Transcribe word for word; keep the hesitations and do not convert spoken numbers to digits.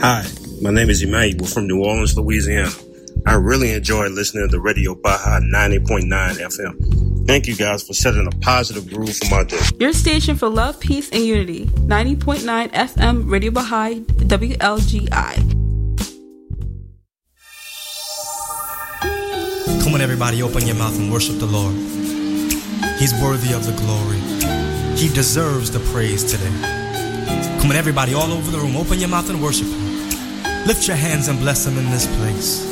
Hi, my name is Emmanuel from New Orleans, Louisiana. I really enjoy listening to Radio Baja ninety point nine F M. Thank you guys for setting a positive groove for my day. Your station for love, peace, and unity. ninety point nine F M, Radio Baha'i, W L G I. Come on, everybody, open your mouth and worship the Lord. He's worthy of the glory. He deserves the praise today. Come on, everybody, all over the room, open your mouth and worship Him. Lift your hands and bless Him in this place.